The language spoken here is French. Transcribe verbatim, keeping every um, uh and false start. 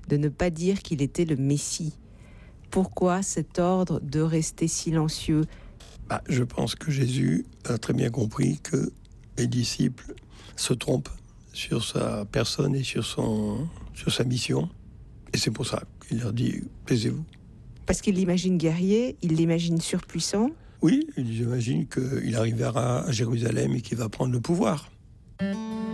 de ne pas dire qu'il était le Messie. Pourquoi cet ordre de rester silencieux ? Bah, je pense que Jésus a très bien compris que les disciples se trompent sur sa personne et sur, son, sur sa mission. Et c'est pour ça qu'il leur dit « taisez-vous ». Parce qu'il l'imagine guerrier, il l'imagine surpuissant. Oui, il imagine qu'il arrivera à Jérusalem et qu'il va prendre le pouvoir.